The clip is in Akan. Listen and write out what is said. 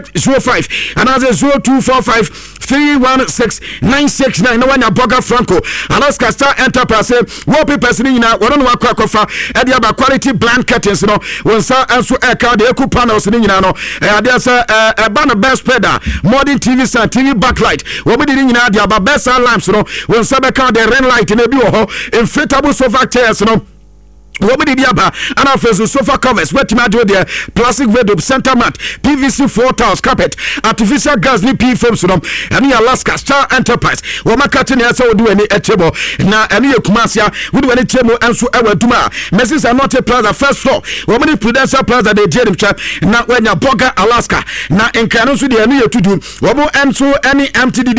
05 another 0245 316 969 no one Boga Franco Alaska Star Enterprise wallpapers ni na wono no akwakofa e dia ba quality blank curtains no wonsa enso e ka de eku panels ni nyina no e dia say e ba no best spreader modern TV stand TV backlight wo be di nyina dia ba best lamps no wonsa be ka de ring light na bi wo ho inflatable sofa chairs no what did Yaba and our sofa covers? What you do there? Plastic window, center mat, PVC floor tiles, carpet, artificial gas, P films, and Alaska Star Enterprise. What my cutting has to do any table. Now, any Kumasia would do any table and so ever Duma. Messes are not a plaza first floor. What many Prudential Plaza they did chat. Now, when you're Boga, Alaska. Now, in Canon, the to do. What more and so any MTD